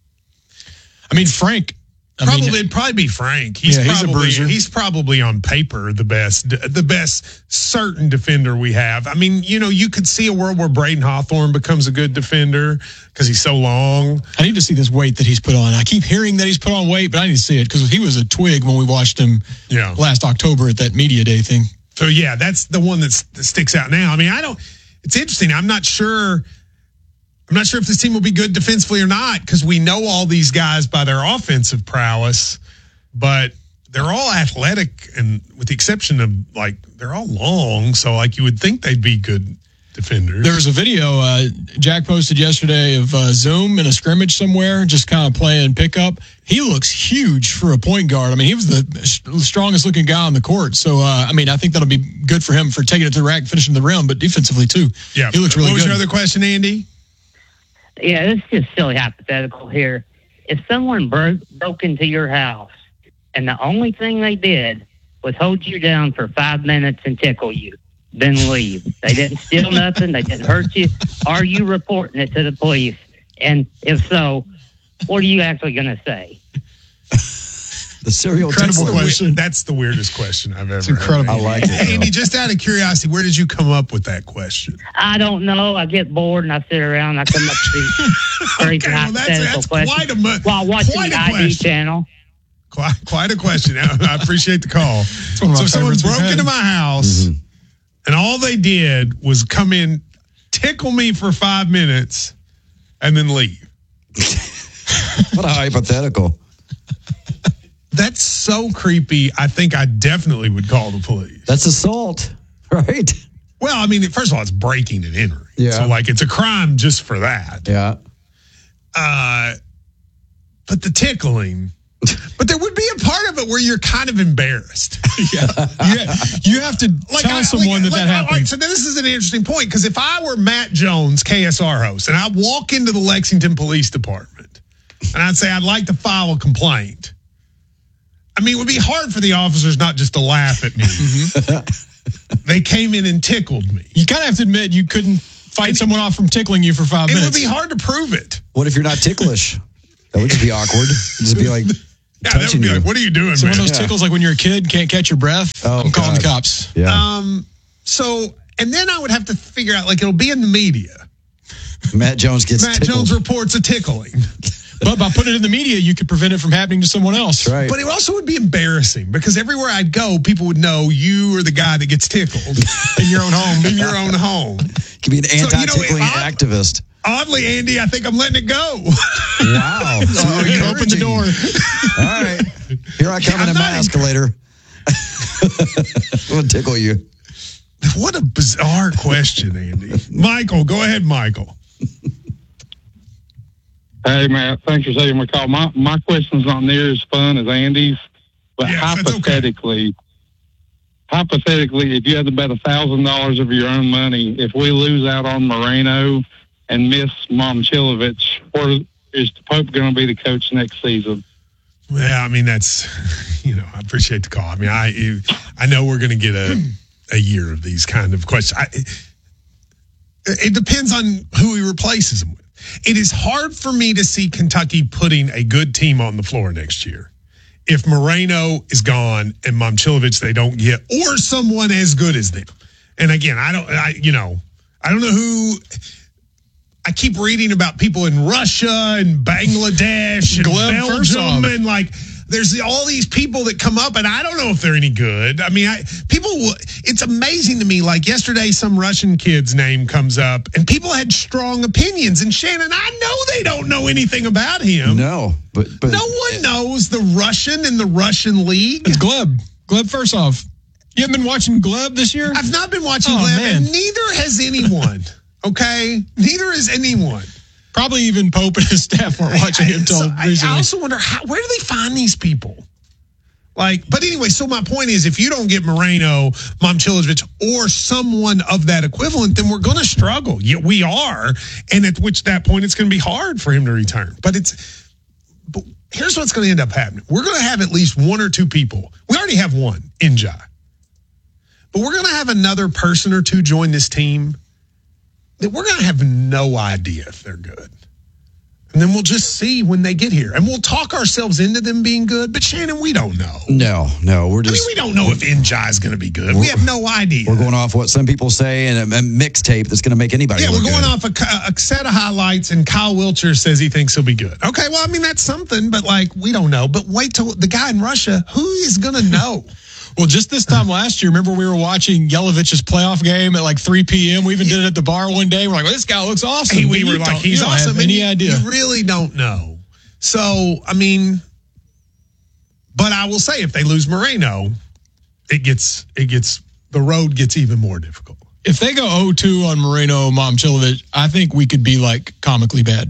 I mean, Frank. I Probably mean, it'd probably be Frank. He's Yeah, he's a probably bruiser. he's probably on paper the best the best certain defender we have. I mean, you know, you could see a world where Braden Hawthorne becomes a good defender because he's so long. I need to see this weight that he's put on. I keep hearing that he's put on weight, but I need to see it because he was a twig when we watched him Yeah. last October at that media day thing. So yeah, that's the one that's, that sticks out now. I mean, I don't. It's interesting. I'm not sure. I'm not sure if this team will be good defensively or not because we know all these guys by their offensive prowess, but they're all athletic, and with the exception of like they're all long. So like you would think they'd be good defenders. There was a video uh, Jack posted yesterday of uh, Zoom in a scrimmage somewhere, just kind of playing pickup. He looks huge for a point guard. I mean, he was the strongest looking guy on the court. So, uh, I mean, I think that'll be good for him for taking it to the rack, finishing the rim, but defensively too. Yeah, he looks really What was good. your other question, Andy? Yeah, this is just silly hypothetical here. If someone broke broke into your house and the only thing they did was hold you down for five minutes and tickle you, then leave. They didn't steal nothing. They didn't hurt you. Are you reporting it to the police? And if so, what are you actually going to say? The serial Incredible tickler. question. That's the weirdest question I've ever. It's incredible. Heard. I like it. Andy, just out of curiosity, where did you come up with that question? I don't know. I get bored and I sit around and I come up with these crazy Okay, well, that's- hypothetical that's questions quite a mu- while watching quite the a I D question. channel. Quite, quite a question. I I appreciate the call. one of my So if someone favorites we've broke had. into my house and all they did was come in, tickle me for five minutes, and then leave. What a hypothetical. That's so creepy. I think I definitely would call the police. That's assault, right? Well, I mean, first of all, it's breaking and entering. Yeah. So, like, it's a crime just for that. Yeah. Uh, but the tickling, But there would be a part of it where you're kind of embarrassed. yeah. yeah. You have to like, tell I, someone like, that like, that happened. Right, so this is an interesting point, because if I were Matt Jones, K S R host, and I walk into the Lexington Police Department and I'd say I'd like to file a complaint, I mean, it would be hard for the officers not just to laugh at me. Mm-hmm. They came in and tickled me. You kind of have to admit you couldn't fight and someone off from tickling you for five it minutes. It would be hard to prove it. What if you're not ticklish? That would just be awkward. It'd just be like, yeah, that would be like, what are you doing, so man? One of those yeah. tickles like when you're a kid, can't catch your breath. Oh, I'm calling God. the cops. Yeah. Um. So, and then I would have to figure out, like, it'll be in the media. Matt Jones gets Matt tickled. Jones reports a tickling. But by putting it in the media, you could prevent it from happening to someone else. That's right. But it also would be embarrassing, because everywhere I'd go, people would know you are the guy that gets tickled in your own home. In your own home. Could be an anti-tickling so, you know, odd, activist. Oddly, Andy, I think I'm letting it go. Wow. Oh, you open the door. All right. Here I come yeah, in a mask later. I'm going to tickle you. What a bizarre question, Andy. Michael, go ahead, Michael. Hey, Matt, thanks for taking my call. My my question's not near as fun as Andy's, but yes, hypothetically, okay. hypothetically, if you had to bet a thousand dollars of your own money, if we lose out on Moreno and miss Momcilovic, or is the Pope going to be the coach next season? Yeah, I mean, that's, you know, I appreciate the call. I mean, I I know we're going to get a, a year of these kind of questions. I, it depends on who he replaces him with. It is hard for me to see Kentucky putting a good team on the floor next year if Moreno is gone and Momcilovic they don't get, or someone as good as them. And again, I don't, I you know, I don't know who. I keep reading about people in Russia and Bangladesh and Gleb Belgium, and like there's all these people that come up, and I don't know if they're any good. I mean, I, people, it's amazing to me. Like yesterday, some Russian kid's name comes up, and people had strong opinions. And Shannon, I know they don't know anything about him. No, but, but no one knows the Russian in the Russian league. It's Gleb. Gleb first off. You haven't been watching Gleb this year? I've not been watching oh, Gleb, man. and neither has anyone. Okay, neither is anyone. Probably even Pope and his staff weren't watching him until so recently. I also wonder, how, where do they find these people? Like, but anyway, so my point is, if you don't get Moreno, Momcilovic, or someone of that equivalent, then we're going to struggle. Yeah, we are, and at which that point, it's going to be hard for him to return. But it's, but here's what's going to end up happening: we're going to have at least one or two people. We already have one, Njai, but we're going to have another person or two join this team that we're going to have no idea if they're good. And then we'll just see when they get here. And we'll talk ourselves into them being good. But, Shannon, we don't know. No, no. We're just. I mean, we don't know if Njai is going to be good. We have no idea. We're going off what some people say and a, a mixtape that's going to make anybody Yeah, look we're going good. off a, a set of highlights, and Kyle Wilcher says he thinks he'll be good. Okay, well, I mean, that's something, but, like, we don't know. But wait till the guy in Russia, who is going to know? Well, just this time last year, remember we were watching Yelovic's playoff game at like three p.m. We even did it at the bar one day. We're like, well, this guy looks awesome. Hey, we were like, he's you awesome. Have any and idea? You really don't know. So, I mean, but I will say, if they lose Moreno, it gets, it gets, the road gets even more difficult. If they go oh two on Moreno, Momcilovic, I think we could be like comically bad.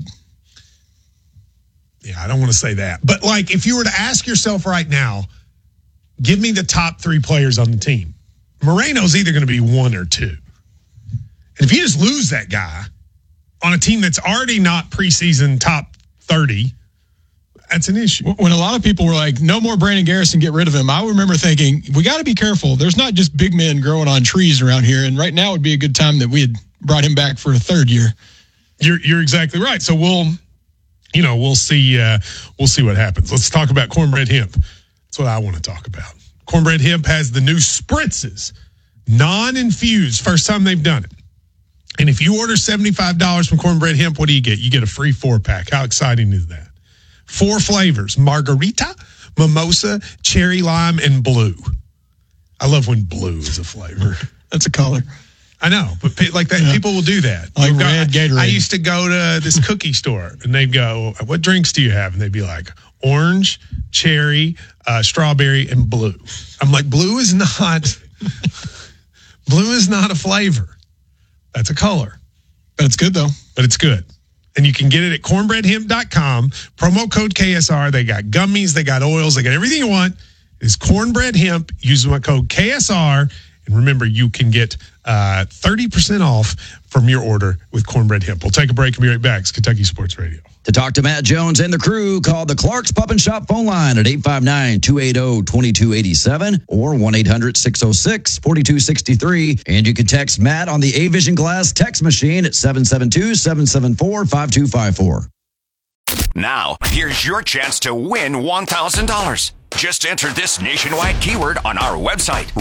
Yeah, I don't want to say that. But like, if you were to ask yourself right now, give me the top three players on the team, Moreno's either going to be one or two. And if you just lose that guy on a team that's already not preseason top thirty, that's an issue. When a lot of people were like, no more Brandon Garrison, get rid of him, I remember thinking, we got to be careful. There's not just big men growing on trees around here. And right now would be a good time that we had brought him back for a third year. You're you're exactly right. So we'll, you know, we'll see, uh, we'll see what happens. Let's talk about Cornbread Hemp. That's what I want to talk about. Cornbread Hemp has the new spritzes, non-infused, first time they've done it. And if you order seventy-five dollars from Cornbread Hemp, what do you get? You get a free four-pack. How exciting is that? Four flavors: margarita, mimosa, cherry lime, and blue. I love when blue is a flavor. That's a color. I know, but like that, yeah. People will do that. Like go, red Gatorade. I used to go to this cookie store, and they'd go, "What drinks do you have?" And they'd be like, "Orange, cherry, uh, strawberry, and blue." I'm like, "Blue is not. Blue is not a flavor. That's a color." But it's good though. But it's good. And you can get it at cornbread hemp dot com. Promo code K S R. They got gummies. They got oils. They got everything you want. It's Cornbread Hemp. Use my code K S R. And remember, you can get uh, thirty percent off from your order with Cornbread Hemp. We'll take a break and be right back. It's Kentucky Sports Radio. To talk to Matt Jones and the crew, call the Clark's Pup and Shop phone line at eight five nine, two eight zero, two two eight seven or one eight hundred, six oh six, four two six three. And you can text Matt on the A-Vision Glass text machine at seven seven two, seven seven four, five two five four. Now, here's your chance to win one thousand dollars. Just enter this nationwide keyword on our website,